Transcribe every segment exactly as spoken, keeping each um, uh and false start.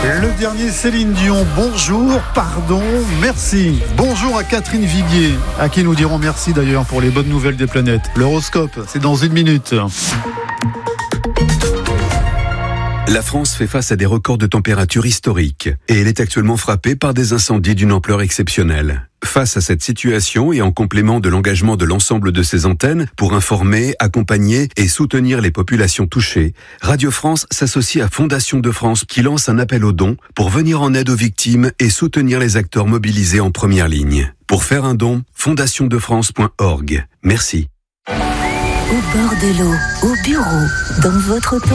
Le dernier Céline Dion, bonjour, pardon, merci. Bonjour à Catherine Viguier, à qui nous dirons merci d'ailleurs pour les bonnes nouvelles des planètes. L'horoscope, c'est dans une minute. La France fait face à des records de température historiques et elle est actuellement frappée par des incendies d'une ampleur exceptionnelle. Face à cette situation et en complément de l'engagement de l'ensemble de ses antennes pour informer, accompagner et soutenir les populations touchées, Radio France s'associe à Fondation de France qui lance un appel aux dons pour venir en aide aux victimes et soutenir les acteurs mobilisés en première ligne. Pour faire un don, fondation de france point org. Merci. Au bord de l'eau, au bureau, dans votre auto.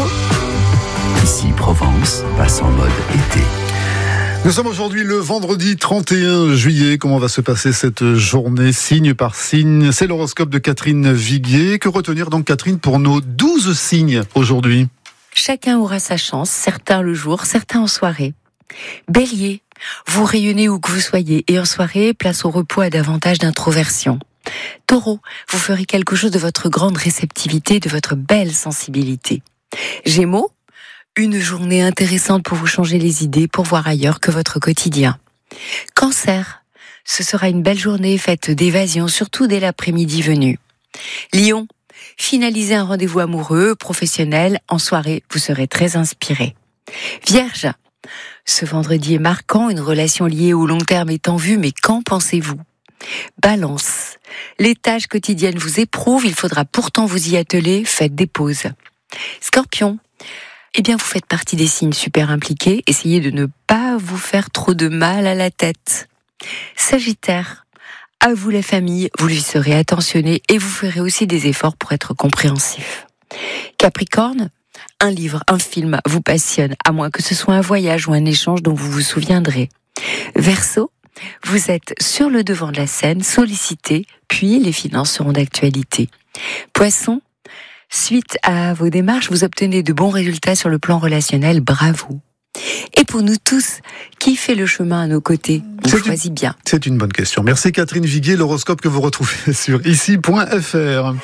Ici Provence passe en mode été. Nous sommes aujourd'hui le vendredi trente et un juillet. Comment va se passer cette journée signe par signe? C'est l'horoscope de Catherine Viguier. Que retenir donc, Catherine, pour nos douze signes aujourd'hui? Chacun aura sa chance, certains le jour, certains en soirée. Bélier, vous rayonnez où que vous soyez et en soirée, place au repos à davantage d'introversion. Taureau, vous ferez quelque chose de votre grande réceptivité, de votre belle sensibilité. Gémeaux, une journée intéressante pour vous changer les idées, pour voir ailleurs que votre quotidien. Cancer, ce sera une belle journée faite d'évasion, surtout dès l'après-midi venu. Lion, finalisez un rendez-vous amoureux, professionnel, en soirée, vous serez très inspiré. Vierge, ce vendredi est marquant, une relation liée au long terme est en vue, mais qu'en pensez-vous? Balance, les tâches quotidiennes vous éprouvent, il faudra pourtant vous y atteler, faites des pauses. Scorpion, eh bien, vous faites partie des signes super impliqués. Essayez de ne pas vous faire trop de mal à la tête. Sagittaire, à vous la famille, vous lui serez attentionné et vous ferez aussi des efforts pour être compréhensif. Capricorne, un livre, un film vous passionne, à moins que ce soit un voyage ou un échange dont vous vous souviendrez. Verseau, vous êtes sur le devant de la scène, sollicité, puis les finances seront d'actualité. Poisson, suite à vos démarches, vous obtenez de bons résultats sur le plan relationnel, bravo. Et pour nous tous, qui fait le chemin à nos côtés? On choisit une, bien. C'est une bonne question. Merci Catherine Viguier, l'horoscope que vous retrouvez sur ici point f r.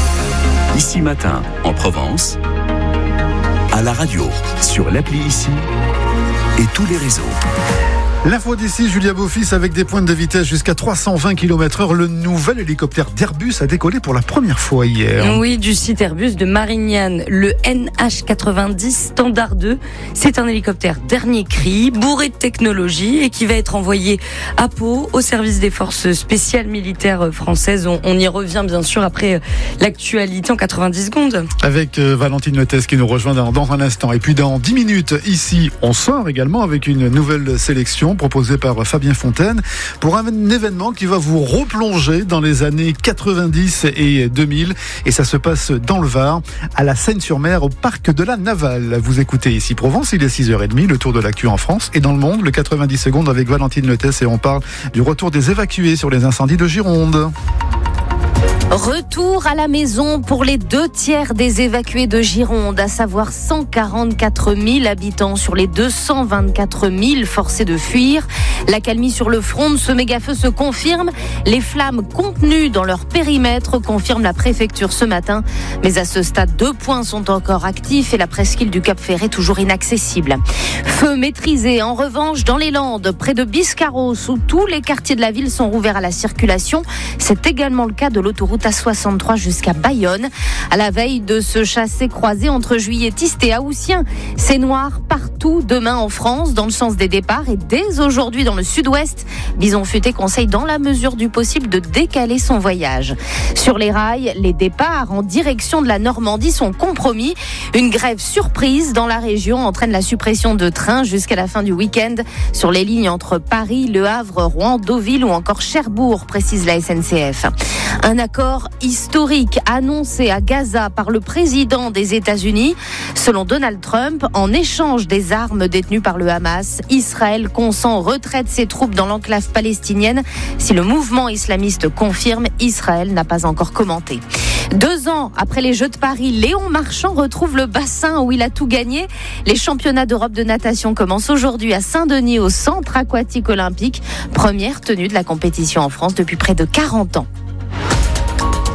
Ici Matin, en Provence, à la radio, sur l'appli Ici et tous les réseaux. L'info d'ici, Julia Beaufils, avec des pointes de vitesse jusqu'à trois cent vingt kilomètres heure. Le nouvel hélicoptère d'Airbus a décollé pour la première fois hier. Oui, du site Airbus de Marignane, le N H quatre-vingt-dix Standard deux. C'est un hélicoptère dernier cri, bourré de technologie et qui va être envoyé à Pau, au service des forces spéciales militaires françaises. On, on y revient bien sûr après l'actualité en quatre-vingt-dix secondes. Avec euh, Valentine Lettès qui nous rejoint dans, dans un instant. Et puis dans dix minutes, ici, on sort également avec une nouvelle sélection proposé par Fabien Fontaine pour un événement qui va vous replonger dans les années quatre-vingt-dix et deux mille, et ça se passe dans le Var, à la Seine-sur-Mer, au parc de la Navale. Vous écoutez ici Provence, il est six heures trente, le tour de l'actu en France et dans le monde, le quatre-vingt-dix secondes avec Valentine Lettès, et on parle du retour des évacués sur les incendies de Gironde. Retour à la maison pour les deux tiers des évacués de Gironde, à savoir cent quarante-quatre mille habitants sur les deux cent vingt-quatre mille forcés de fuir. L'accalmie sur le front de ce méga-feu se confirme. Les flammes contenues dans leur périmètre, confirme la préfecture ce matin. Mais à ce stade, deux points sont encore actifs et la presqu'île du Cap-Ferret toujours inaccessible. Feu maîtrisé en revanche dans les Landes, près de Biscarrosse, où tous les quartiers de la ville sont rouverts à la circulation. C'est également le cas de l'autoroute A soixante-trois jusqu'à Bayonne. À la veille de ce chassé-croisé entre Juilletiste et Haussien, c'est noir partout demain en France, dans le sens des départs, et dès aujourd'hui dans le sud-ouest. Bison Futé conseille dans la mesure du possible de décaler son voyage. Sur les rails, les départs en direction de la Normandie sont compromis. Une grève surprise dans la région entraîne la suppression de trains jusqu'à la fin du week-end sur les lignes entre Paris, Le Havre, Rouen, Deauville ou encore Cherbourg, précise la S N C F. Un accord historique annoncé à Gaza par le président des États-Unis. Selon Donald Trump, en échange des armes détenues par le Hamas, Israël consent retrait de ses troupes dans l'enclave palestinienne. Si le mouvement islamiste confirme, Israël n'a pas encore commenté. Deux ans après les Jeux de Paris, Léon Marchand retrouve le bassin où il a tout gagné. Les championnats d'Europe de natation commencent aujourd'hui à Saint-Denis au Centre aquatique olympique. Première tenue de la compétition en France depuis près de quarante ans.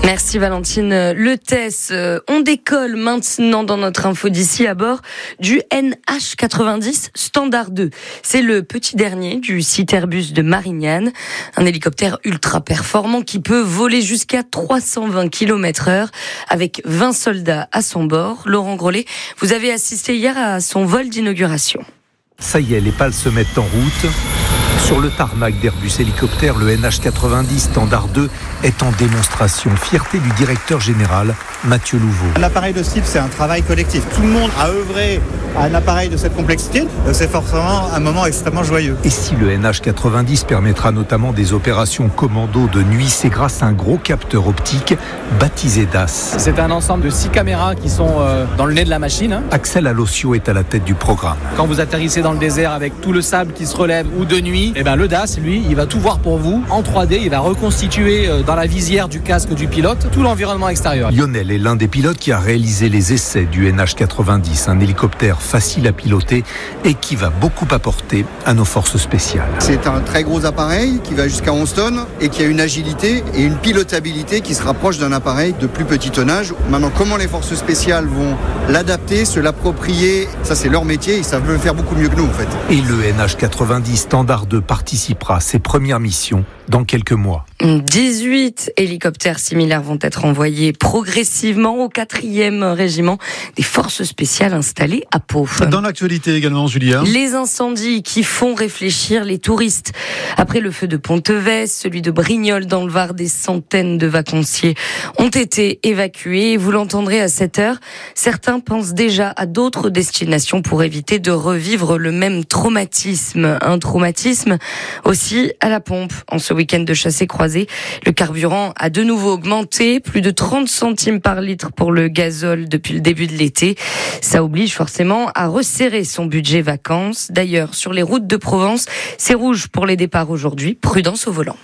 Merci Valentine Letès. On décolle maintenant dans notre info d'ici à bord du N H quatre-vingt-dix Standard deux. C'est le petit dernier du site Airbus de Marignane. Un hélicoptère ultra performant qui peut voler jusqu'à trois cent vingt kilomètres heure avec vingt soldats à son bord. Laurent Grollet, vous avez assisté hier à son vol d'inauguration. Ça y est, les pales se mettent en route. Sur le tarmac d'Airbus Hélicoptère, le N H quatre-vingt-dix Standard deux est en démonstration. Fierté du directeur général, Mathieu Louveau. L'appareil de ce type, c'est un travail collectif. Tout le monde a œuvré à un appareil de cette complexité. Donc c'est forcément un moment extrêmement joyeux. Et si le N H quatre-vingt-dix permettra notamment des opérations commando de nuit, c'est grâce à un gros capteur optique baptisé D A S. C'est un ensemble de six caméras qui sont euh, dans le nez de la machine. Axel Alossio est à la tête du programme. Quand vous atterrissez dans le désert avec tout le sable qui se relève ou de nuit, et ben le D A S, lui, il va tout voir pour vous en trois D. Il va reconstituer dans la visière du casque du pilote tout l'environnement extérieur. Lionel est l'un des pilotes qui a réalisé les essais du N H quatre-vingt-dix, un hélicoptère facile à piloter et qui va beaucoup apporter à nos forces spéciales. C'est un très gros appareil qui va jusqu'à onze tonnes et qui a une agilité et une pilotabilité qui se rapproche d'un appareil de plus petit tonnage. Maintenant, comment les forces spéciales vont l'adapter, se l'approprier, ça c'est leur métier, ils savent le faire beaucoup mieux que nous en fait. Et le N H quatre-vingt-dix Standard deux participera à ses premières missions dans quelques mois. dix-huit hélicoptères similaires vont être envoyés progressivement au quatrième régiment des forces spéciales installées à Pau. Dans l'actualité également, Julien. Les incendies qui font réfléchir les touristes. Après le feu de Pontevès, celui de Brignoles dans le Var, des centaines de vacanciers ont été évacués. Et vous l'entendrez à cette heure, certains pensent déjà à d'autres destinations pour éviter de revivre le même traumatisme. Un traumatisme aussi à la pompe. En ce week-end de chassé-croisé, le carburant a de nouveau augmenté, plus de trente centimes par litre pour le gazole depuis le début de l'été. Ça oblige forcément à resserrer son budget vacances. D'ailleurs, sur les routes de Provence, c'est rouge pour les départs aujourd'hui. Prudence au volant.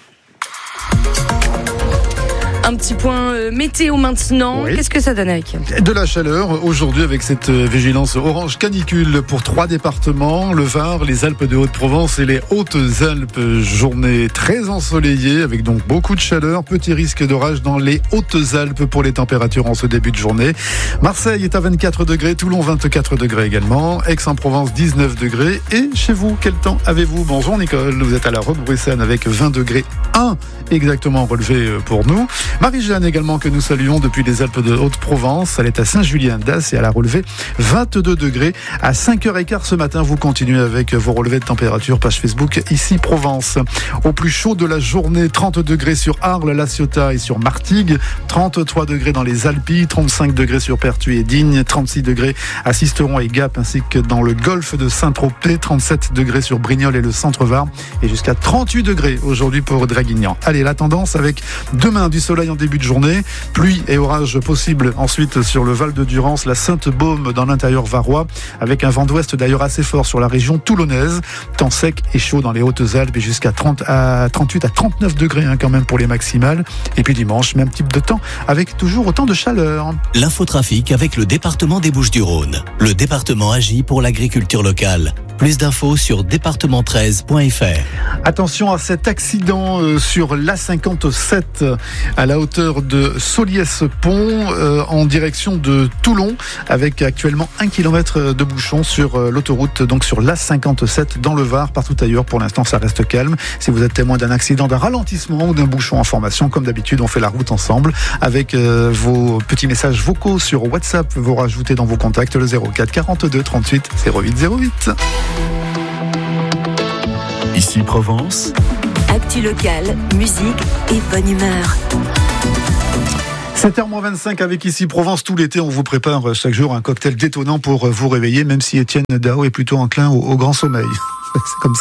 Un petit point euh, météo maintenant. Oui. Qu'est-ce que ça donne, Eric ? De la chaleur aujourd'hui avec cette vigilance orange canicule pour trois départements, le Var, les Alpes de Haute-Provence et les Hautes-Alpes. Journée très ensoleillée avec donc beaucoup de chaleur. Petit risque d'orage dans les Hautes-Alpes pour les températures en ce début de journée. Marseille est à vingt-quatre degrés, Toulon vingt-quatre degrés également, Aix-en-Provence dix-neuf degrés. Et chez vous, quel temps avez-vous ? Bonjour Nicole, vous êtes à la Roque-Bruxelles avec vingt degrés un exactement relevé pour nous. Marie-Jeanne également que nous saluons depuis les Alpes de Haute-Provence. Elle est à Saint-Julien-d'As et elle a relevé vingt-deux degrés. À cinq heures quinze ce matin, vous continuez avec vos relevés de température, page Facebook ici Provence. Au plus chaud de la journée, trente degrés sur Arles, La Ciotat et sur Martigues, trente-trois degrés dans les Alpilles, trente-cinq degrés sur Pertuis et Digne, trente-six degrés à Sisteron et Gap ainsi que dans le golfe de Saint-Tropez, trente-sept degrés sur Brignoles et le centre-Var et jusqu'à trente-huit degrés aujourd'hui pour Draguignan. Allez, la tendance avec demain du soleil en début de journée, pluie et orage possible ensuite sur le Val de Durance, la Sainte-Baume dans l'intérieur varois, avec un vent d'ouest d'ailleurs assez fort sur la région toulonnaise, temps sec et chaud dans les Hautes-Alpes et jusqu'à trente à trente-huit à trente-neuf degrés hein, quand même pour les maximales. Et puis dimanche, même type de temps avec toujours autant de chaleur. L'infotrafic avec le département des Bouches-du-Rhône. Le département agit pour l'agriculture locale. Plus d'infos sur département treize point f r. Attention à cet accident euh, sur l'A cinquante-sept à la hauteur de Soliès-Pont euh, en direction de Toulon avec actuellement un kilomètre de bouchon sur euh, l'autoroute, donc sur l'A cinquante-sept dans le Var. Partout ailleurs, pour l'instant, ça reste calme. Si vous êtes témoin d'un accident, d'un ralentissement ou d'un bouchon en formation, comme d'habitude, on fait la route ensemble avec euh, vos petits messages vocaux sur WhatsApp. Vous rajoutez dans vos contacts le zéro quatre quarante-deux trente-huit zéro huit zéro huit. Ici Provence. Actu locale, musique et bonne humeur. sept heures vingt-cinq avec Ici Provence. Tout l'été, on vous prépare chaque jour un cocktail détonnant pour vous réveiller, même si Étienne Dao est plutôt enclin au, au grand sommeil. C'est comme ça.